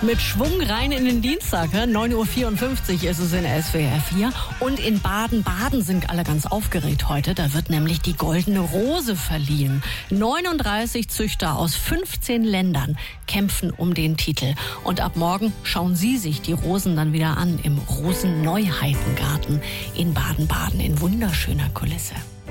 Mit Schwung rein in den Dienstag. 9.54 Uhr ist es in SWR 4. Und in Baden-Baden sind alle ganz aufgeregt heute. Da wird nämlich die Goldene Rose verliehen. 39 Züchter aus 15 Ländern kämpfen um den Titel. Und ab morgen schauen Sie sich die Rosen dann wieder an im Rosen-Neuheitengarten in Baden-Baden in wunderschöner Kulisse.